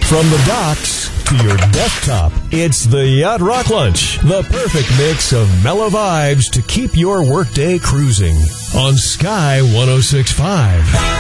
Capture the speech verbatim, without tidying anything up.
From the docks to your desktop, it's the Yacht Rock Lunch, the perfect mix of mellow vibes to keep your workday cruising on Sky one oh six point five.